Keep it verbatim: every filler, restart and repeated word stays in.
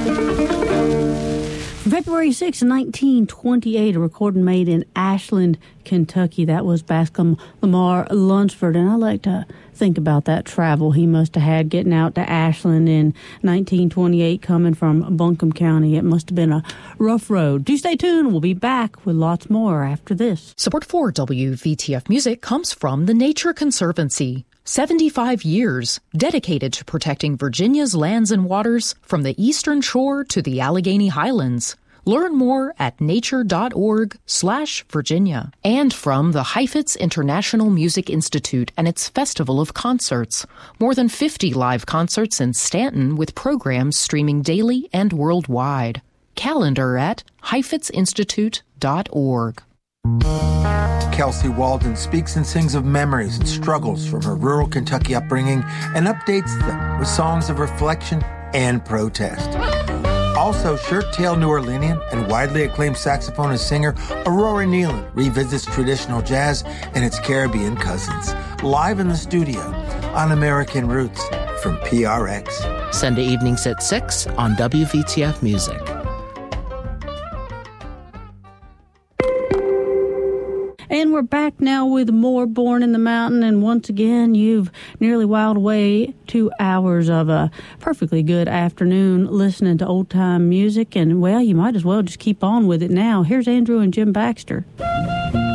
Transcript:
February sixth, nineteen twenty-eight, a recording made in Ashland, Kentucky. That was Bascom Lamar Lunsford, and I like to think about that travel he must have had getting out to Ashland in nineteen twenty-eight, coming from Buncombe County. It must have been a rough road. Do stay tuned. We'll be back with lots more after this. Support for W V T F Music comes from the Nature Conservancy. seventy-five years dedicated to protecting Virginia's lands and waters from the eastern shore to the Allegheny Highlands. Learn more at nature.org slash Virginia. And from the Heifetz International Music Institute and its Festival of Concerts. More than fifty live concerts in Stanton with programs streaming daily and worldwide. Calendar at heifetz institute dot org. Kelsey Walden speaks and sings of memories and struggles from her rural Kentucky upbringing and updates them with songs of reflection and protest. Also, shirt-tail New Orleanian and widely acclaimed saxophonist singer Aurora Nealon revisits traditional jazz and its Caribbean cousins, live in the studio on American Roots from P R X. Sunday evenings at six on W V T F Music. And we're back now with more Born in the Mountain. And once again, you've nearly whiled away two hours of a perfectly good afternoon listening to old-time music. And, well, you might as well just keep on with it now. Here's Andrew and Jim Baxter.